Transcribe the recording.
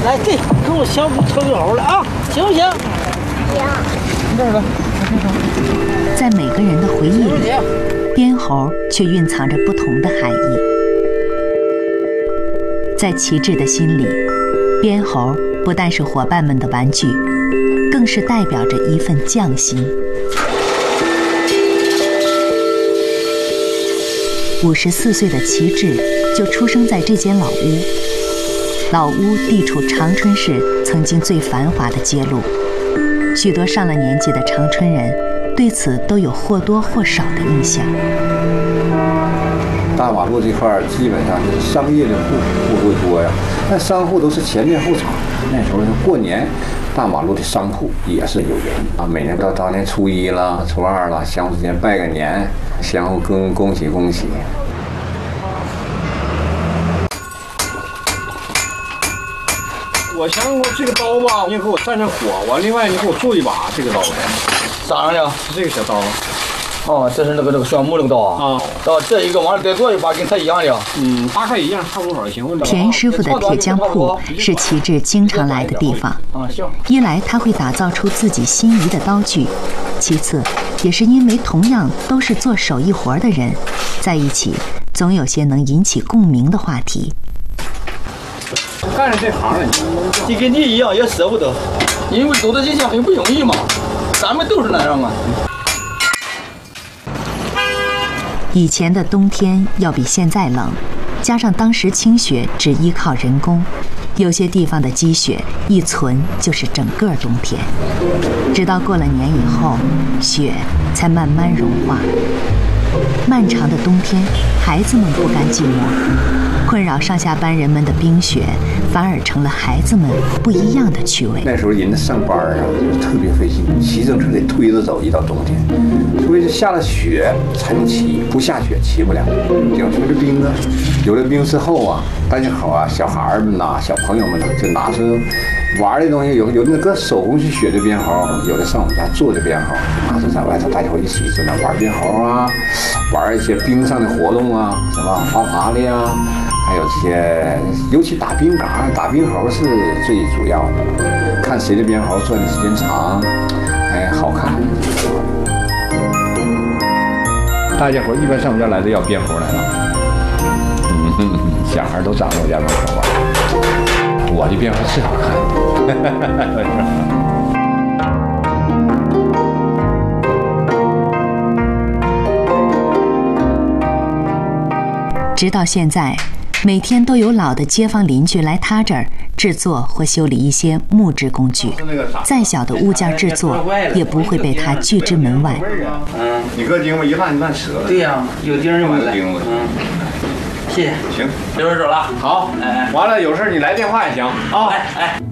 来，对，跟我相互抽个猴来啊，行不行？ 行。 你这儿来。 在每个人的回忆里，鞭猴却蕴藏着不同的含义。在旗帜的心里，鞭猴不但是伙伴们的玩具，更是代表着一份匠心。54岁的旗帜就出生在这间老屋。老屋地处长春市曾经最繁华的街路，许多上了年纪的长春人对此都有或多或少的印象。 大马路这块基本上就是商业的户会多呀，但商户都是前面后厂。那时候过年，大马路的商铺也是有人啊，每年到大年初一了、初二了，相互之间拜个年，相互恭喜恭喜。我想我这个刀吧，你给我蘸蘸火，完另外你给我做一把这个刀。 啥样的？ 是这个小刀。 哦，这是那个旋木那个刀啊。到这一个往里再做一把，跟它一样的。 大概一样，差不多少行。 田师傅的铁匠铺是旗帜经常来的地方。一来他会打造出自己心仪的刀具，其次也是因为同样都是做手艺活的人，在一起总有些能引起共鸣的话题。 干着这行了， 就跟你一样也舍不得，因为走到这些很不容易嘛，咱们都是那样啊。 以前的冬天要比现在冷，加上当时清雪只依靠人工，有些地方的积雪一存就是整个冬天，直到过了年以后，雪才慢慢融化。漫长的冬天，孩子们不甘寂寞，困扰上下班人们的冰雪，反而成了孩子们不一样的趣味。 那时候人家上班啊，就特别费劲，骑自行车得推着走，一到冬天，所以下了雪才能骑，不下雪骑不了。顶出的冰啊，有了冰之后啊，大家伙啊，小孩们呐、小朋友们呐，就拿出玩的东西，有那个手工去学的鞭猴，有的上我们家做的鞭猴，拿出在外头大家伙一起在那玩鞭猴啊，玩一些冰上的活动啊，什么滑爬的呀，还有这些，尤其打冰杆、打冰猴是最主要的，看谁的鞭猴转的时间长，哎，好看。大家伙一般上我们家来的要鞭猴来了，小孩都长在我家门口玩。我的鞭猴是好看。 直到现在，每天都有老的街坊邻居来他这儿制作或修理一些木质工具，再小的物件制作也不会被他拒之门外。 你搁钉子一烂折了。 对呀，有钉就完了。谢谢。 行， 刘师走了。 好，完了有事你来电话也行。 好，哎。